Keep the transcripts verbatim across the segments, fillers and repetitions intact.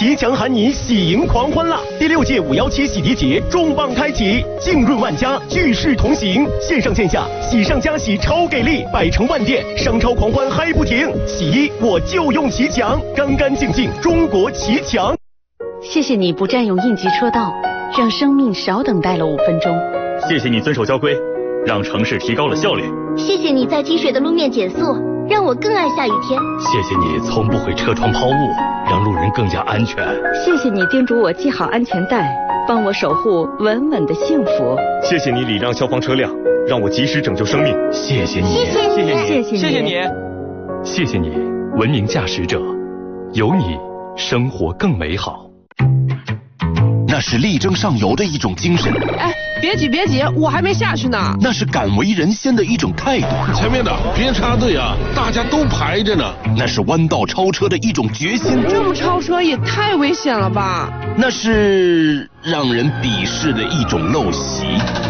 奇强喊你喜迎狂欢啦！第六届五幺七洗涤节重磅开启，浸润万家，聚势同行，线上线下喜上加喜超给力，百城万店商超狂欢嗨不停！洗衣我就用奇强，干干净净，中国奇强。 谢谢你不占用应急车道，让生命少等待了五分钟。 谢谢你遵守交规，让城市提高了效率。 谢谢你在积水的路面减速，让我更爱下雨天。 谢谢你从不会车窗抛物，让路人更加安全。 谢谢你叮嘱我系好安全带，帮我守护稳稳的幸福。 谢谢你礼让消防车辆，让我及时拯救生命。 谢谢你， 谢谢你， 谢谢你， 谢谢你， 谢谢你，文明驾驶者，有你，生活更美好。 那是力争上游的一种精神。 哎，别挤别挤，我还没下去呢。 那是敢为人先的一种态度。 前面的别插队啊，大家都排着呢。 那是弯道超车的一种决心。 这么超车也太危险了吧？ 那是让人鄙视的一种陋习。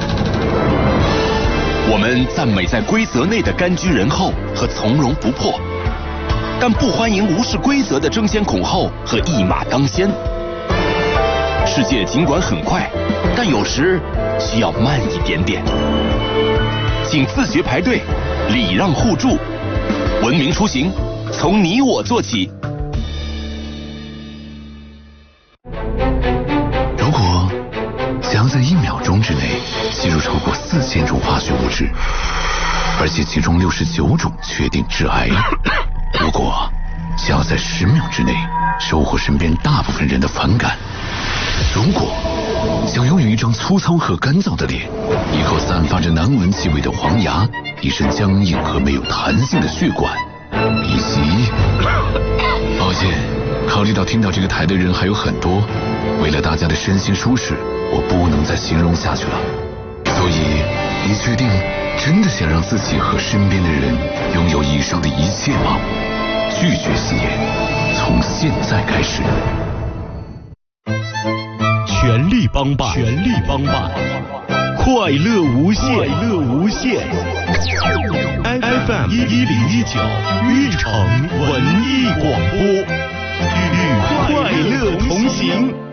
我们赞美在规则内的甘居人后和从容不迫，但不欢迎无视规则的争先恐后和一马当先。世界尽管很快，但有时需要慢一点点。请自觉排队，礼让互助，文明出行，从你我做起。 如果想要在一秒钟之内吸入超过四千种化学物质，而且其中六十九种确定致癌；如果想要在十秒之内收获身边大部分人的反感；如果想拥有一张粗糙和干燥的脸，一口散发着难闻气味的黄牙，一身僵硬和没有弹性的血管，以及……抱歉，考虑到听到这个台的人还有很多，为了大家的身心舒适，我不能再形容下去了。所以，你确定真的想让自己和身边的人拥有以上的一切吗？拒绝吸烟，从现在开始。 全力帮办，全力帮办，快乐无限，快乐无限。F M 一一零一九玉城文艺广播，与快乐同行。